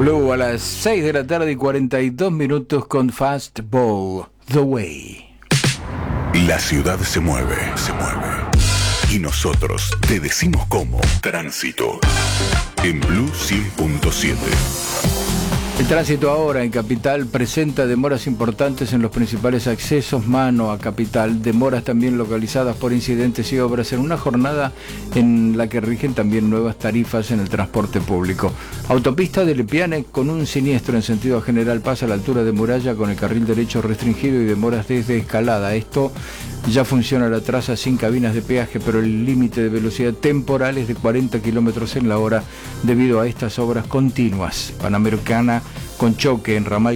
Blue a las 6 de la tarde y 42 minutos con Fastball, The Way. La ciudad se mueve. Y nosotros te decimos cómo. Tránsito. En Blue 100.7. El tránsito ahora en Capital presenta demoras importantes en los principales accesos mano a Capital, demoras también localizadas por incidentes y obras en una jornada en la que rigen también nuevas tarifas en el transporte público. Autopista de Lepiane con un siniestro en sentido general pasa a la altura de Muralla con el carril derecho restringido y demoras desde Escalada. Esto ya funciona la traza sin cabinas de peaje, pero el límite de velocidad temporal es de 40 kilómetros en la hora debido a estas obras continuas. Panamericana con choque en ramal